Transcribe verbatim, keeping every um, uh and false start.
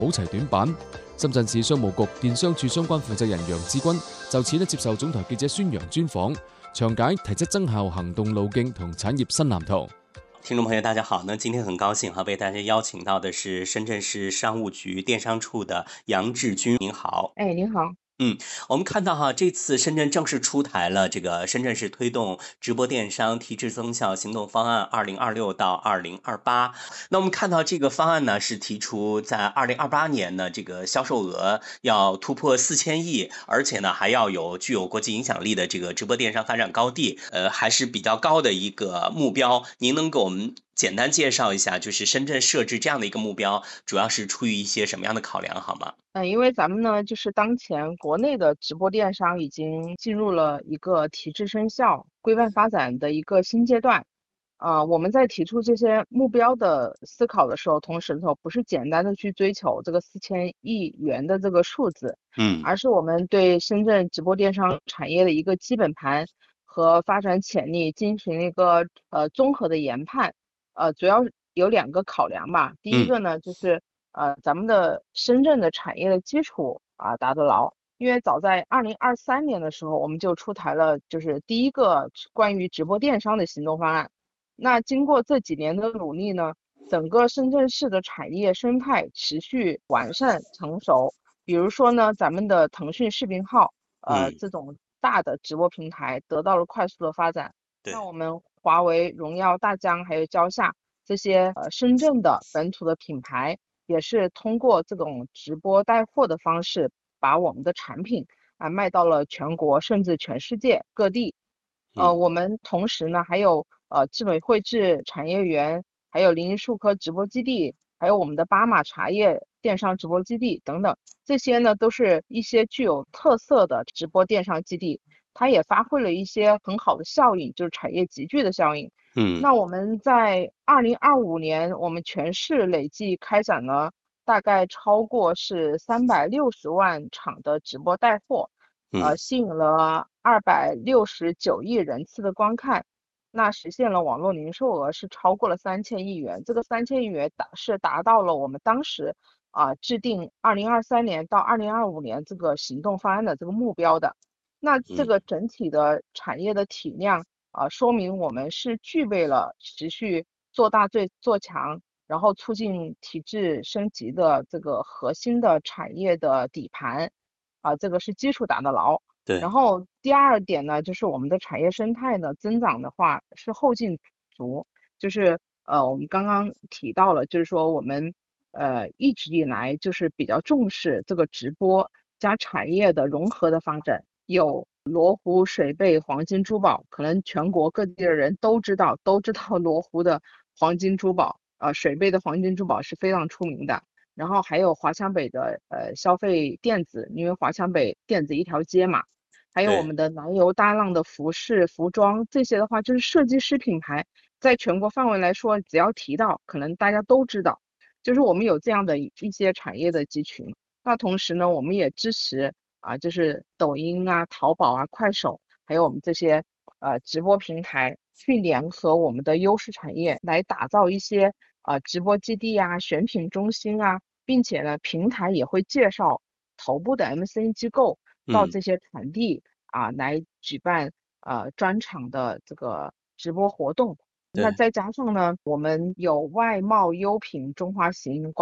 補齊短板。深圳市商務局電商處相關負責人楊志軍就此咧接受總台記者孫楊專訪，詳解提質增效行動路徑同產業新藍圖。 听众朋友大家好，那今天很高兴哈，为大家邀请到的是深圳市商务局电商处的杨志军，您好。 哎，您好。 嗯，我们看到哈，这次深圳正式出台了这个深圳市推动直播电商提质增效行动方案二零二六到二零二八。那我们看到这个方案呢，是提出在二零二八年呢，这个销售额要突破四千亿，而且呢还要有具有国际影响力的这个直播电商发展高地，呃，还是比较高的一个目标。您能给我们简单介绍一下，就是深圳设置这样的一个目标，主要是出于一些什么样的考量，好吗？ 嗯，因为咱们呢，就是当前国内的直播电商已经进入了一个提质生效、规范发展的一个新阶段。呃，我们在提出这些目标的思考的时候，同时头不是简单的去追求这个四千亿元的这个数字， 嗯， 而是我们对深圳直播电商产业的一个基本盘和发展潜力进行一个呃综合的研判。呃，主要有两个考量吧。第一个呢，就是呃咱们的深圳的产业的基础啊打得牢。因为早在二零二三年的时候，我们就出台了就是第一个关于直播电商的行动方案。那经过这几年的努力呢，整个深圳市的产业生态持续完善成熟。比如说呢，咱们的腾讯视频号，呃， 嗯这种大的直播平台得到了快速的发展。 对那我们华为、荣耀、大疆还有蕉下这些呃深圳的本土的品牌，也是通过这种直播带货的方式，把我们的产品啊卖到了全国甚至全世界各地。呃， 嗯我们同时呢还有呃智美绘制产业园，还有林荫树科直播基地，还有我们的巴马茶叶电商直播基地等等，这些呢都是一些具有特色的直播电商基地，它也发挥了一些很好的效应，就是产业集聚的效应。 嗯那我们在二零二五年，我们全市累计开展了大概超过是三百六十万场的直播带货，呃， 嗯吸引了二百六十九亿人次的观看，那实现了网络零售额是超过了三千亿元。这个三千亿元达是达到了我们当时啊、制定二零二三年到二零二五年这个行动方案的这个目标的。那这嗯个整体的产业的体量啊、说明我们是具备了持续做大做做强，然后促进体制升级的这个核心的产业的底盘。啊，这个是基础打得牢。 对， 然后第二点呢，就是我们的产业生态呢增长的话是后劲足，就是呃我们刚刚提到了，就是说我们呃一直以来就是比较重视这个直播加产业的融合的发展，有罗湖水贝黄金珠宝，可能全国各地的人都知道，都知道罗湖的黄金珠宝，呃水贝的黄金珠宝是非常出名的。然后还有华强北的呃消费电子，因为华强北电子一条街嘛，还有我对， 们的南油大浪的服饰、服装，这些的话就是设计师品牌，在全国范围来说，只要提到，可能大家都知道，就是我们有这样的一一些产业的集群。那同时呢，我们也支持啊，就是抖音啊、淘宝啊、快手，还有我们这些呃直播平台，去联合我们的优势产业，来打造一些呃直播基地啊、选品中心啊，并且呢，平台也会介绍头部的 M C N 机构到嗯这些产地啊来举办呃专场的这个直播活动。那对。 再加上呢，我们有外贸优品中华行